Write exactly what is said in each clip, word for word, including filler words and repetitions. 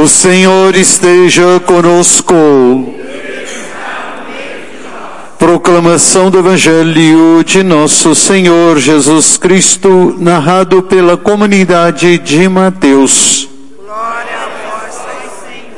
O Senhor esteja conosco. Proclamação do Evangelho de Nosso Senhor Jesus Cristo, narrado pela comunidade de Mateus. Glória a vós, Senhor.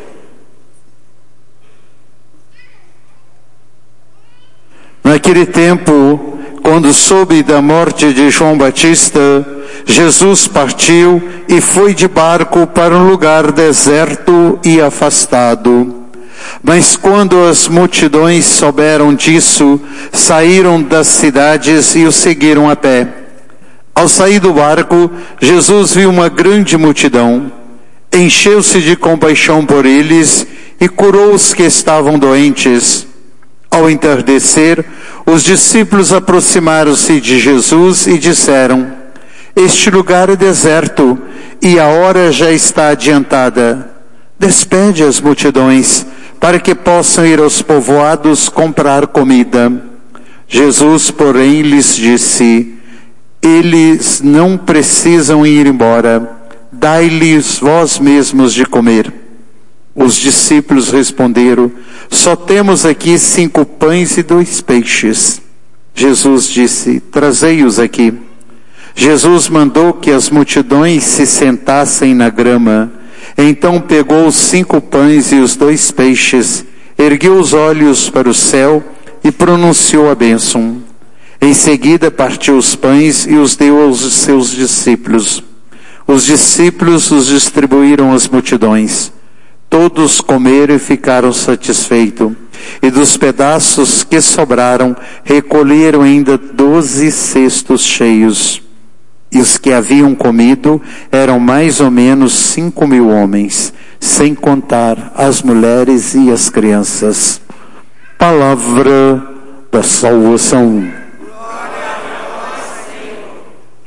Naquele tempo, quando soube da morte de João Batista, Jesus partiu e foi de barco para um lugar deserto e afastado. Mas quando as multidões souberam disso, saíram das cidades e o seguiram a pé. Ao sair do barco, Jesus viu uma grande multidão, encheu-se de compaixão por eles e curou os que estavam doentes. Ao entardecer, os discípulos aproximaram-se de Jesus e disseram: Este lugar é deserto e a hora já está adiantada. Despede as multidões, para que possam ir aos povoados comprar comida. Jesus, porém, lhes disse: Eles não precisam ir embora, dai-lhes vós mesmos de comer. Os discípulos responderam: Só temos aqui cinco pães e dois peixes. Jesus disse: Trazei-os aqui. Jesus mandou que as multidões se sentassem na grama. Então pegou os cinco pães e os dois peixes, ergueu os olhos para o céu e pronunciou a bênção. Em seguida partiu os pães e os deu aos seus discípulos. Os discípulos os distribuíram às multidões. Todos comeram e ficaram satisfeitos. E dos pedaços que sobraram, recolheram ainda doze cestos cheios. E os que haviam comido eram mais ou menos cinco mil homens, sem contar as mulheres e as crianças. Palavra da salvação. Glória a vós, Senhor.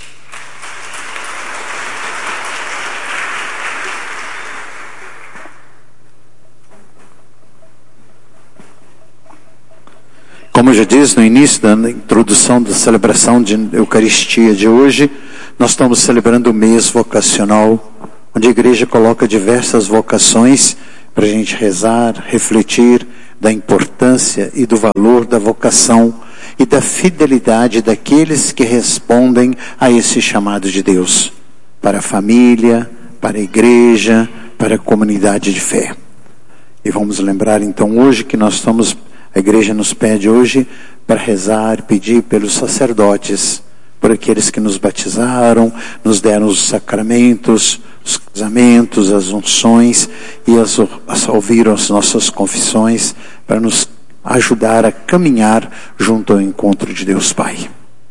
Como eu já disse no início da introdução da celebração de Eucaristia de hoje, nós estamos celebrando o mês vocacional, onde a igreja coloca diversas vocações para a gente rezar, refletir da importância e do valor da vocação e da fidelidade daqueles que respondem a esse chamado de Deus, para a família, para a igreja, para a comunidade de fé. E vamos lembrar então hoje que nós estamos, a igreja nos pede hoje para rezar, pedir pelos sacerdotes, por aqueles que nos batizaram, nos deram os sacramentos, os casamentos, as unções e as, as ouviram as nossas confissões para nos ajudar a caminhar junto ao encontro de Deus Pai.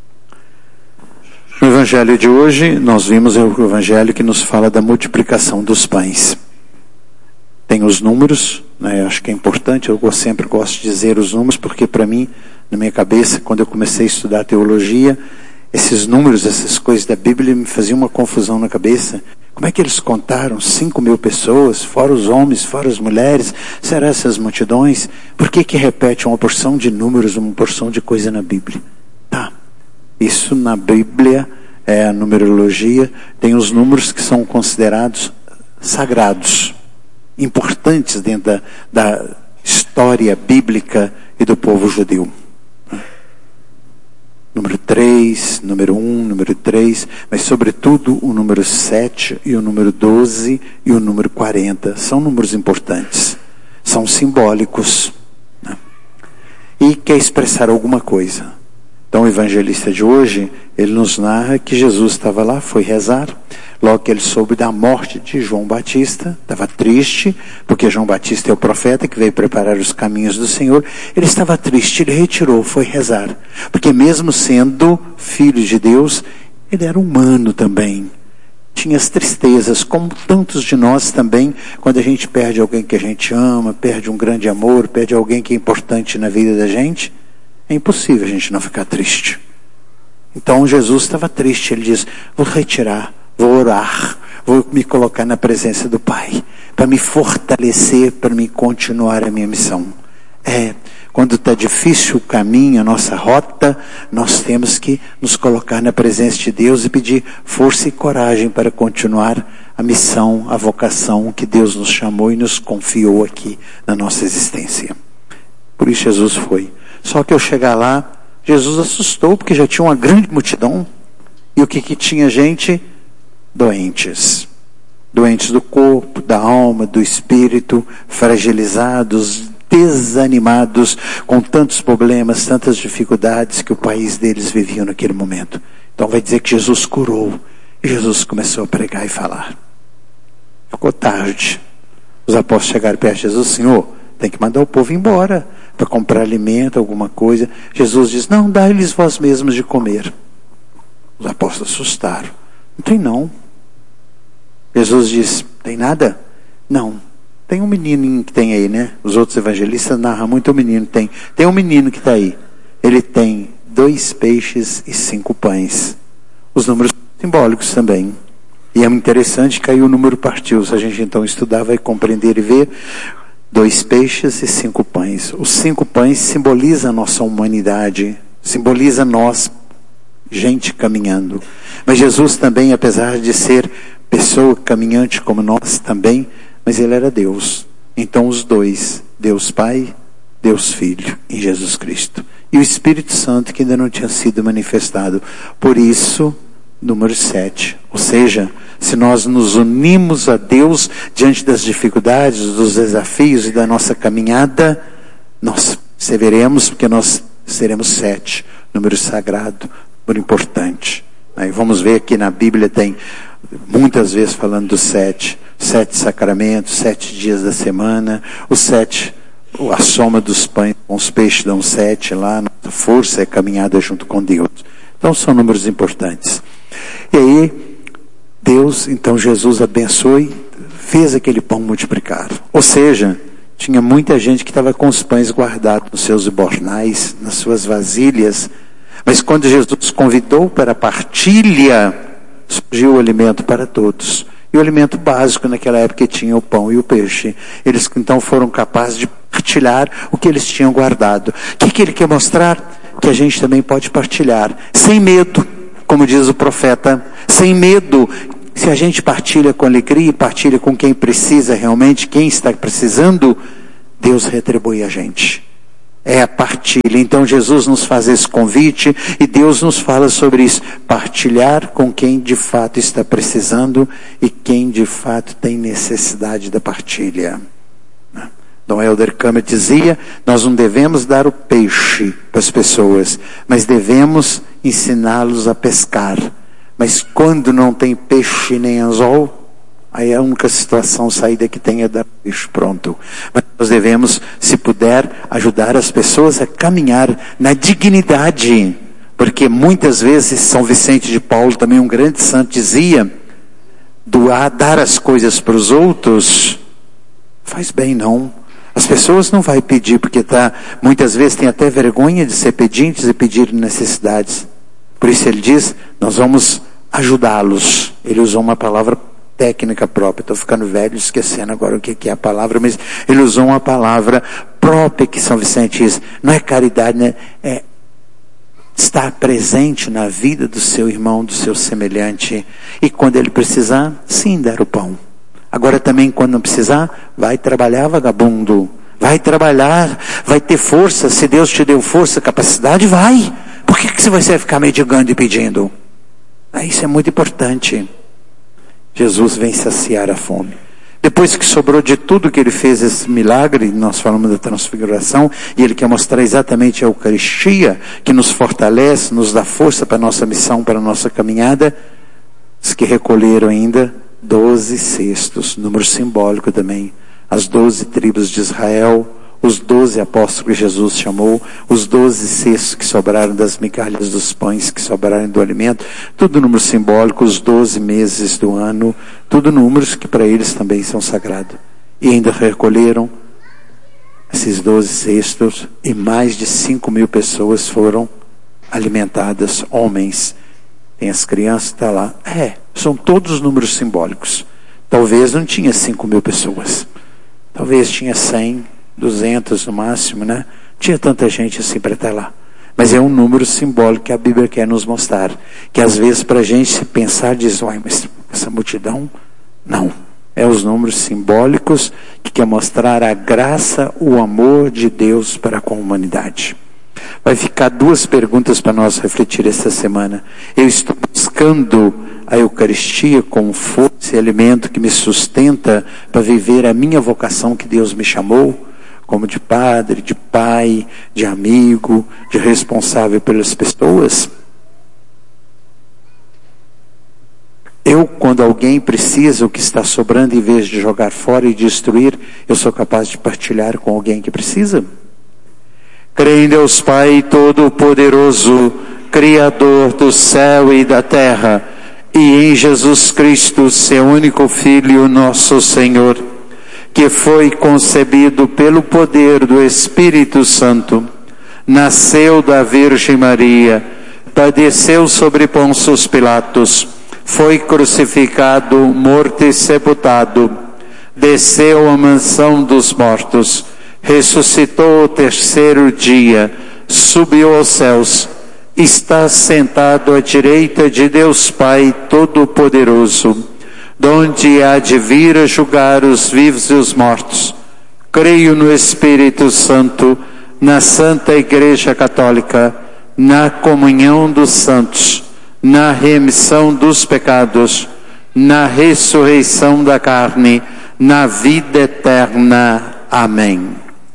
No Evangelho de hoje, nós vimos o Evangelho que nos fala da multiplicação dos pães. Tem os números, né? Eu acho que é importante, eu sempre gosto de dizer os números, porque para mim, na minha cabeça, quando eu comecei a estudar teologia, esses números, essas coisas da Bíblia me faziam uma confusão na cabeça. Como é que eles contaram cinco mil pessoas, fora os homens, fora as mulheres? Será essas multidões? Por que que repete uma porção de números, uma porção de coisa na Bíblia? Tá, isso na Bíblia é a numerologia, tem os números que são considerados sagrados, importantes dentro da, da história bíblica e do povo judeu. Número três, número um, número três, mas sobretudo o número sete e o número doze e o número quarenta. São números importantes, são simbólicos, né? E quer expressar alguma coisa. Então o evangelista de hoje, ele nos narra que Jesus estava lá, foi rezar. Logo que ele soube da morte de João Batista, estava triste, porque João Batista é o profeta que veio preparar os caminhos do Senhor. Ele estava triste, ele retirou, foi rezar. Porque mesmo sendo filho de Deus, ele era humano também. Tinha as tristezas, como tantos de nós também, quando a gente perde alguém que a gente ama, perde um grande amor, perde alguém que é importante na vida da gente, é impossível a gente não ficar triste. Então Jesus estava triste, ele diz: vou retirar, vou orar, vou me colocar na presença do Pai, para me fortalecer, para me continuar a minha missão. É, Quando está difícil o caminho, a nossa rota, nós temos que nos colocar na presença de Deus e pedir força e coragem para continuar a missão, a vocação que Deus nos chamou e nos confiou aqui na nossa existência. Por isso Jesus foi. Só que ao chegar lá, Jesus assustou, porque já tinha uma grande multidão. E o que que tinha gente? Doentes. Doentes do corpo, da alma, do espírito, fragilizados, desanimados, com tantos problemas, tantas dificuldades que o país deles vivia naquele momento. Então vai dizer que Jesus curou. E Jesus começou a pregar e falar. Ficou tarde. Os apóstolos chegaram perto de Jesus: Senhor, tem que mandar o povo embora para comprar alimento, alguma coisa. Jesus diz: não, dá-lhes vós mesmos de comer. Os apóstolos assustaram. Não tem não. Jesus diz: tem nada? Não. Tem um menino que tem aí, né? Os outros evangelistas narram muito o menino. Tem, tem um menino que está aí. Ele tem dois peixes e cinco pães. Os números simbólicos também. E é interessante que aí o número partiu. Se a gente então estudar, vai compreender e ver. Dois peixes e cinco pães. Os cinco pães simbolizam a nossa humanidade. Simboliza nós, gente caminhando. Mas Jesus também, apesar de ser pessoa caminhante como nós também, mas ele era Deus. Então os dois, Deus Pai, Deus Filho, em Jesus Cristo. E o Espírito Santo que ainda não tinha sido manifestado. Por isso, número sete. Ou seja, se nós nos unimos a Deus diante das dificuldades, dos desafios e da nossa caminhada, nós perseveremos, porque nós seremos sete. Número sagrado, número importante. Aí vamos ver aqui na Bíblia, tem muitas vezes falando dos sete. Sete sacramentos, sete dias da semana, os sete, a soma dos pães com os peixes dão sete lá, nossa força é caminhada junto com Deus. Então são números importantes. E aí, Deus, então Jesus abençoou e fez aquele pão multiplicar. Ou seja, tinha muita gente que estava com os pães guardados nos seus bornais, nas suas vasilhas, mas quando Jesus convidou para a partilha, surgiu o alimento para todos. E o alimento básico naquela época tinha o pão e o peixe. Eles então foram capazes de partilhar o que eles tinham guardado. O que, que ele quer mostrar? Que a gente também pode partilhar, sem medo, como diz o profeta, sem medo. Se a gente partilha com alegria e partilha com quem precisa realmente, quem está precisando, Deus retribui a gente. É a partilha. Então Jesus nos faz esse convite e Deus nos fala sobre isso. Partilhar com quem de fato está precisando e quem de fato tem necessidade da partilha. Dom Helder Câmara dizia: nós não devemos dar o peixe para as pessoas, mas devemos ensiná-los a pescar. Mas quando não tem peixe nem anzol, aí a única situação, saída que tem é dar peixe pronto. Mas nós devemos, se puder, ajudar as pessoas a caminhar na dignidade. Porque muitas vezes São Vicente de Paulo, também um grande santo, dizia: doar, dar as coisas para os outros, faz bem não. As pessoas não vão pedir, porque tá, muitas vezes tem até vergonha de ser pedintes e pedir necessidades. Por isso ele diz, nós vamos ajudá-los. Ele usou uma palavra técnica própria. Estou ficando velho, esquecendo agora o que é a palavra, mas ele usou uma palavra própria que São Vicente diz. Não é caridade, né? É estar presente na vida do seu irmão, do seu semelhante. E quando ele precisar, sim, dar o pão. Agora também, quando não precisar, vai trabalhar, vagabundo. Vai trabalhar, vai ter força. Se Deus te deu força, capacidade, vai. Por que, que você vai ficar mendigando e pedindo? Ah, isso é muito importante. Jesus vem saciar a fome. Depois que sobrou de tudo que ele fez esse milagre, nós falamos da transfiguração, e ele quer mostrar exatamente a Eucaristia, que nos fortalece, nos dá força para a nossa missão, para a nossa caminhada. Os que recolheram ainda doze cestos, número simbólico também, as doze tribos de Israel, os doze apóstolos que Jesus chamou, os doze cestos que sobraram das migalhas dos pães que sobraram do alimento, tudo número simbólico, os doze meses do ano, tudo números que para eles também são sagrados. E ainda recolheram esses doze cestos e mais de cinco mil pessoas foram alimentadas, homens. Tem as crianças, está lá. É, são todos números simbólicos. Talvez não tinha cinco mil pessoas. Talvez tinha cem, duzentos no máximo, né? tinha tanta gente assim para estar lá. Mas é um número simbólico que a Bíblia quer nos mostrar. Que às vezes para a gente se pensar, diz, uai, mas essa multidão, não. É os números simbólicos que quer mostrar a graça, o amor de Deus para com a humanidade. Vai ficar duas perguntas para nós refletir esta semana. Eu estou buscando a Eucaristia como força e alimento que me sustenta para viver a minha vocação que Deus me chamou, como de padre, de pai, de amigo, de responsável pelas pessoas? Eu, quando alguém precisa o que está sobrando, em vez de jogar fora e destruir, eu sou capaz de partilhar com alguém que precisa? Creio em Deus Pai Todo-Poderoso, Criador do céu e da terra, e em Jesus Cristo, seu único Filho, nosso Senhor, que foi concebido pelo poder do Espírito Santo, nasceu da Virgem Maria, padeceu sobre Pôncio Pilatos, foi crucificado, morto e sepultado, desceu à mansão dos mortos, ressuscitou o terceiro dia, subiu aos céus, está sentado à direita de Deus Pai Todo-Poderoso, donde há de vir a julgar os vivos e os mortos. Creio no Espírito Santo, na Santa Igreja Católica, na comunhão dos santos, na remissão dos pecados, na ressurreição da carne, na vida eterna. Amém.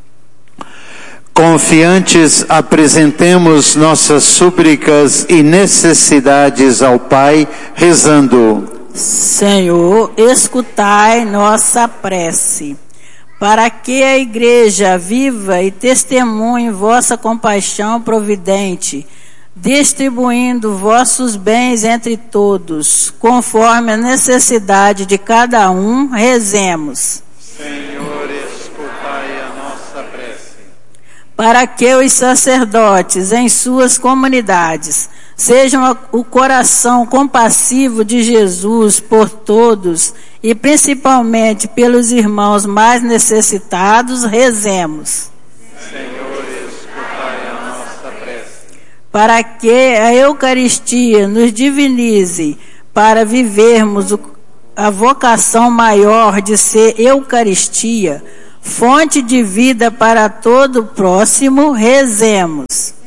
Confiantes, apresentemos nossas súplicas e necessidades ao Pai, rezando: Senhor, escutai nossa prece, para que a Igreja viva e testemunhe vossa compaixão providente, distribuindo vossos bens entre todos, conforme a necessidade de cada um, rezemos. Senhor, escutai a nossa prece. Para que os sacerdotes em suas comunidades sejam o coração compassivo de Jesus por todos e principalmente pelos irmãos mais necessitados, rezemos. Senhor, escutai a nossa prece. Para que a Eucaristia nos divinize para vivermos a vocação maior de ser Eucaristia, fonte de vida para todo o próximo, rezemos.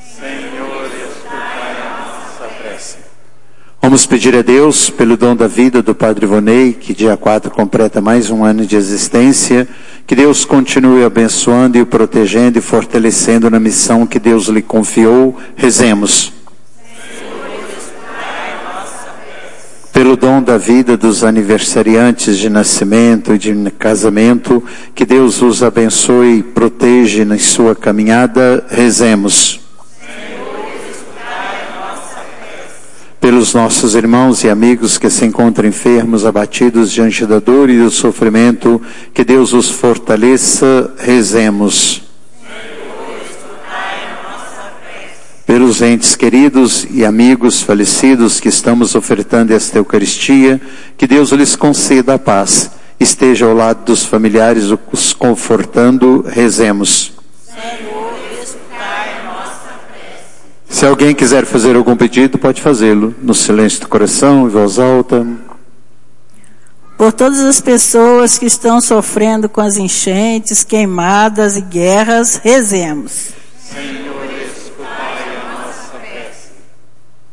Vamos pedir a Deus, pelo dom da vida do Padre Ivonei, que dia quatro completa mais um ano de existência, que Deus continue abençoando e o protegendo e fortalecendo na missão que Deus lhe confiou. Rezemos. Pelo dom da vida dos aniversariantes de nascimento e de casamento, que Deus os abençoe e proteja na sua caminhada. Rezemos. Pelos nossos irmãos e amigos que se encontram enfermos, abatidos diante da dor e do sofrimento, que Deus os fortaleça, rezemos. Pelos entes queridos e amigos falecidos que estamos ofertando esta Eucaristia, que Deus lhes conceda a paz, esteja ao lado dos familiares os confortando, rezemos. Se alguém quiser fazer algum pedido, pode fazê-lo no silêncio do coração, em voz alta. Por todas as pessoas que estão sofrendo com as enchentes, queimadas e guerras, rezemos. Senhor,